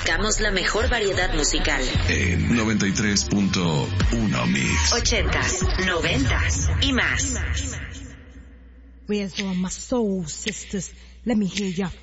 buscamos la mejor variedad musical. En 93.1 Mix. 80s, 90s y más. Where's all my soul sisters? Let me hear your